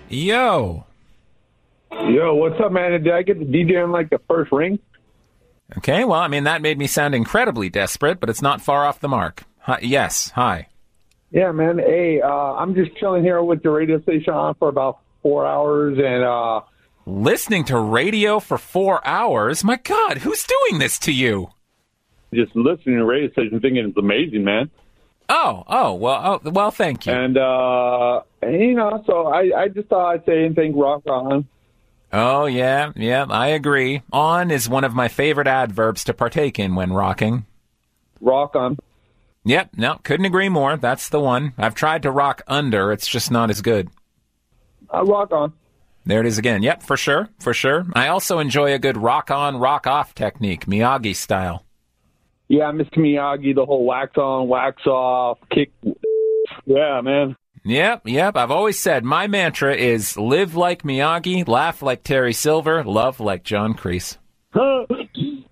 Yo. Yo, what's up, man? Did I get the DJ on like the first ring? Okay, well, I mean, that made me sound incredibly desperate, but it's not far off the mark. Hi, yes, hi. Yeah, man. Hey, I'm just chilling here with the radio station on for about 4 hours, and Listening to radio for 4 hours? My God, who's doing this to you? just listening to the radio station, thinking it's amazing, man. Well, thank you. And so I just thought I'd say anything. Rock on. Oh, yeah, I agree. On is one of my favorite adverbs to partake in when rocking. Rock on. Yep, no, couldn't agree more. That's the one. I've tried to rock under. It's just not as good. Rock on. There it is again. Yep, for sure. I also enjoy a good rock on, rock off technique, Miyagi style. Yeah, Mr. Miyagi, the whole wax on, wax off, kick. Yeah, man. Yep. I've always said my mantra is live like Miyagi, laugh like Terry Silver, love like John Kreese.